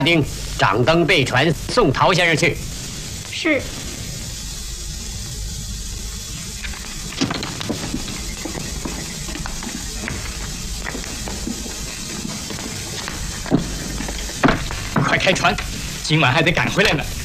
丁，掌灯备船，送陶先生去。 是。 快开船，今晚还得赶回来呢。